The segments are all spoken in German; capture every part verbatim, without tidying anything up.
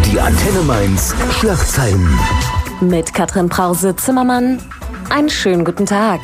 Die Antenne Mainz Schlagzeilen. Mit Katrin Brause-Zimmermann. Einen schönen guten Tag.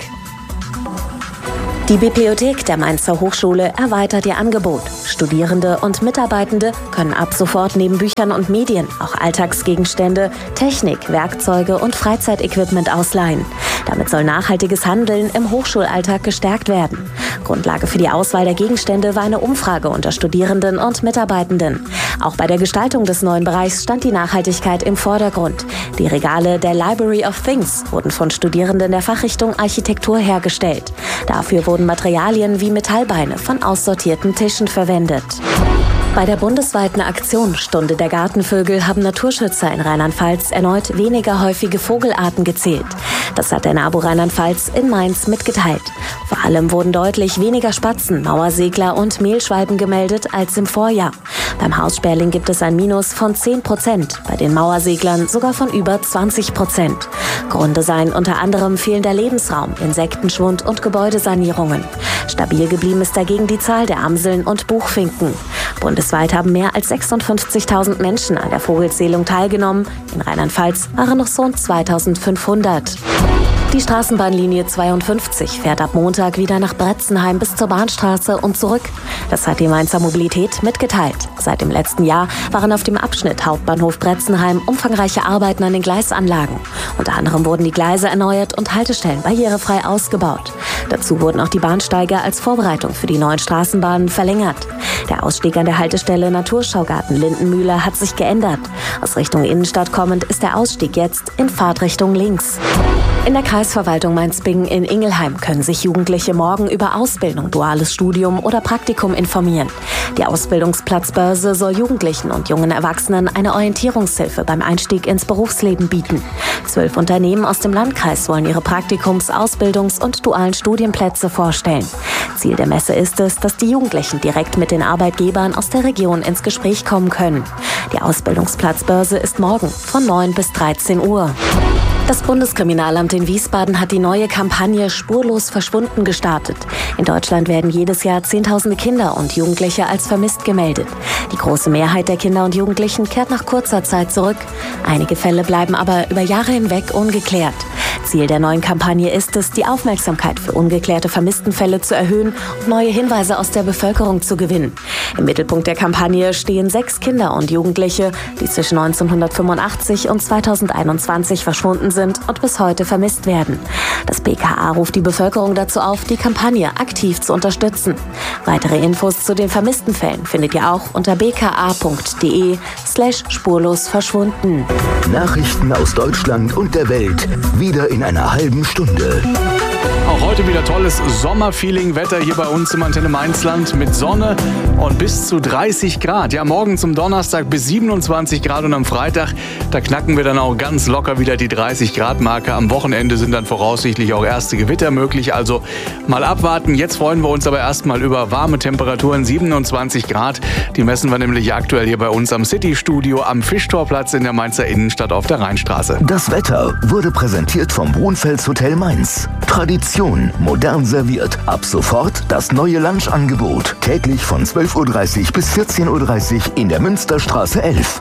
Die Bibliothek der Mainzer Hochschule erweitert ihr Angebot. Studierende und Mitarbeitende können ab sofort neben Büchern und Medien auch Alltagsgegenstände, Technik, Werkzeuge und Freizeitequipment ausleihen. Damit soll nachhaltiges Handeln im Hochschulalltag gestärkt werden. Grundlage für die Auswahl der Gegenstände war eine Umfrage unter Studierenden und Mitarbeitenden. Auch bei der Gestaltung des neuen Bereichs stand die Nachhaltigkeit im Vordergrund. Die Regale der Library of Things wurden von Studierenden der Fachrichtung Architektur hergestellt. Dafür wurden Materialien wie Metallbeine von aussortierten Tischen verwendet. Bei der bundesweiten Aktion Stunde der Gartenvögel haben Naturschützer in Rheinland-Pfalz erneut weniger häufige Vogelarten gezählt. Das hat der NABU Rheinland-Pfalz in Mainz mitgeteilt. Vor allem wurden deutlich weniger Spatzen, Mauersegler und Mehlschwalben gemeldet als im Vorjahr. Beim Haussperling gibt es ein Minus von zehn Prozent, bei den Mauerseglern sogar von über zwanzig Prozent. Gründe seien unter anderem fehlender Lebensraum, Insektenschwund und Gebäudesanierungen. Stabil geblieben ist dagegen die Zahl der Amseln und Buchfinken. Bundesweit haben mehr als sechsundfünfzigtausend Menschen an der Vogelzählung teilgenommen. In Rheinland-Pfalz waren noch rund zweitausendfünfhundert. Die Straßenbahnlinie zweiundfünfzig fährt ab Montag wieder nach Bretzenheim bis zur Bahnstraße und zurück. Das hat die Mainzer Mobilität mitgeteilt. Seit dem letzten Jahr waren auf dem Abschnitt Hauptbahnhof Bretzenheim umfangreiche Arbeiten an den Gleisanlagen. Unter anderem wurden die Gleise erneuert und Haltestellen barrierefrei ausgebaut. Dazu wurden auch die Bahnsteige als Vorbereitung für die neuen Straßenbahnen verlängert. Der Ausstieg an der Haltestelle Naturschaugarten Lindenmühle hat sich geändert. Aus Richtung Innenstadt kommend ist der Ausstieg jetzt in Fahrtrichtung links. In der Kreisverwaltung Mainz-Bingen in Ingelheim können sich Jugendliche morgen über Ausbildung, duales Studium oder Praktikum informieren. Die Ausbildungsplatzbörse soll Jugendlichen und jungen Erwachsenen eine Orientierungshilfe beim Einstieg ins Berufsleben bieten. Zwölf Unternehmen aus dem Landkreis wollen ihre Praktikums-, Ausbildungs- und dualen Studienplätze vorstellen. Ziel der Messe ist es, dass die Jugendlichen direkt mit den Arbeitgebern aus der Region ins Gespräch kommen können. Die Ausbildungsplatzbörse ist morgen von neun bis dreizehn Uhr. Das Bundeskriminalamt in Wiesbaden hat die neue Kampagne Spurlos verschwunden gestartet. In Deutschland werden jedes Jahr Zehntausende Kinder und Jugendliche als vermisst gemeldet. Die große Mehrheit der Kinder und Jugendlichen kehrt nach kurzer Zeit zurück. Einige Fälle bleiben aber über Jahre hinweg ungeklärt. Ziel der neuen Kampagne ist es, die Aufmerksamkeit für ungeklärte Vermisstenfälle zu erhöhen und neue Hinweise aus der Bevölkerung zu gewinnen. Im Mittelpunkt der Kampagne stehen sechs Kinder und Jugendliche, die zwischen neunzehnhundertfünfundachtzig und zweitausendeinundzwanzig verschwunden sind und bis heute vermisst werden. Das B K A ruft die Bevölkerung dazu auf, die Kampagne aktiv zu unterstützen. Weitere Infos zu den vermissten Fällen findet ihr auch unter b k a punkt d e slash spurlos verschwunden. Nachrichten aus Deutschland und der Welt wieder in einer halben Stunde. Auch heute wieder tolles Sommerfeeling-Wetter hier bei uns im Antenne Mainzland mit Sonne und bis zu dreißig Grad. Ja, morgen zum Donnerstag bis siebenundzwanzig Grad und am Freitag, da knacken wir dann auch ganz locker wieder die dreißig Grad Marke. Am Wochenende sind dann voraussichtlich auch erste Gewitter möglich, also mal abwarten. Jetzt freuen wir uns aber erstmal über warme Temperaturen, siebenundzwanzig Grad. Die messen wir nämlich aktuell hier bei uns am City-Studio am Fischtorplatz in der Mainzer Innenstadt auf der Rheinstraße. Das Wetter wurde präsentiert vom Brunfels Hotel Mainz. Tradition modern serviert. Ab sofort das neue Lunchangebot. Täglich von zwölf Uhr dreißig bis vierzehn Uhr dreißig in der Münsterstraße elf.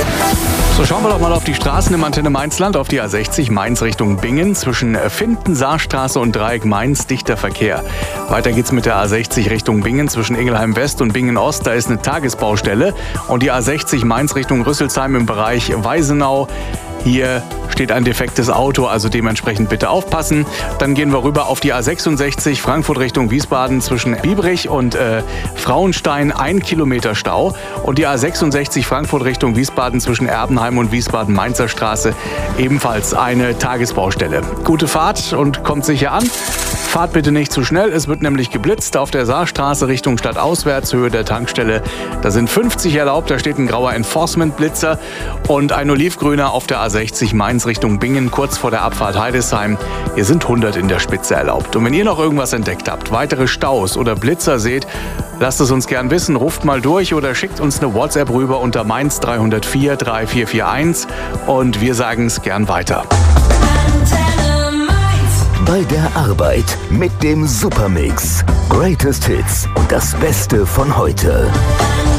So, schauen wir doch mal auf die Straßen im Antenne Mainzland, auf die A sechzig Mainz Richtung Bingen. Zwischen Finden, Saarstraße und Dreieck Mainz dichter Verkehr. Weiter geht's mit der A sechzig Richtung Bingen zwischen Ingelheim West und Bingen Ost. Da ist eine Tagesbaustelle. Und die A sechzig Mainz Richtung Rüsselsheim im Bereich Weisenau. Hier steht ein defektes Auto, also dementsprechend bitte aufpassen. Dann gehen wir rüber auf die A sechsundsechzig Frankfurt Richtung Wiesbaden zwischen Biebrich und äh, Frauenstein, ein Kilometer Stau. Und die A sechsundsechzig Frankfurt Richtung Wiesbaden zwischen Erbenheim und Wiesbaden-Mainzer Straße ebenfalls eine Tagesbaustelle. Gute Fahrt und kommt sicher an. Fahrt bitte nicht zu schnell, es wird nämlich geblitzt auf der Saarstraße Richtung Stadtauswärts, Höhe der Tankstelle. Da sind fünfzig erlaubt, da steht ein grauer Enforcement-Blitzer und ein olivgrüner auf der A sechzig Mainz Richtung Bingen, kurz vor der Abfahrt Heidesheim. Hier sind hundert in der Spitze erlaubt. Und wenn ihr noch irgendwas entdeckt habt, weitere Staus oder Blitzer seht, lasst es uns gern wissen, ruft mal durch oder schickt uns eine WhatsApp rüber unter Mainz drei null vier drei vier vier eins und wir sagen es gern weiter. Bei der Arbeit mit dem Supermix. Greatest Hits und das Beste von heute.